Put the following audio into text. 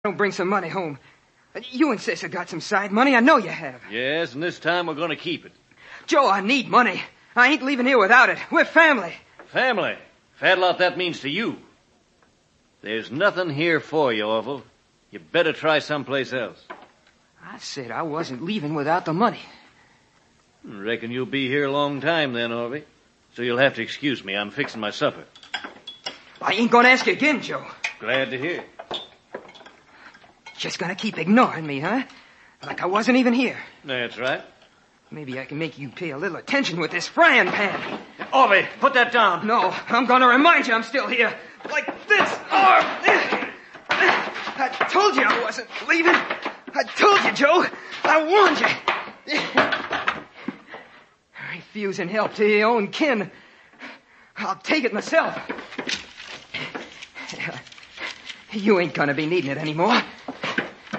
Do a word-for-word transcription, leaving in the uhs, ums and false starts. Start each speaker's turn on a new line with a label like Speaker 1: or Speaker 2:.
Speaker 1: don't bring some money home. You and Sis have got some side money. I know you have.
Speaker 2: Yes, and this time we're going to keep it.
Speaker 1: Joe, I need money. I ain't leaving here without it. We're family.
Speaker 2: Family? Fat lot that means to you. There's nothing here for you, Orville. You better try someplace else.
Speaker 1: I said I wasn't leaving without the money.
Speaker 2: Reckon you'll be here a long time then, Orvie. So you'll have to excuse me. I'm fixing my supper.
Speaker 1: I ain't gonna ask you again, Joe.
Speaker 2: Glad to hear.
Speaker 1: Just gonna keep ignoring me, huh? Like I wasn't even here.
Speaker 2: That's right.
Speaker 1: Maybe I can make you pay a little attention with this frying pan.
Speaker 2: Orvie, put that down.
Speaker 1: No, I'm gonna remind you I'm still here. Like this. Oh, I told you I wasn't leaving. I told you, Joe. I warned you. Refusing help to your own kin. I'll take it myself. You ain't gonna be needing it anymore.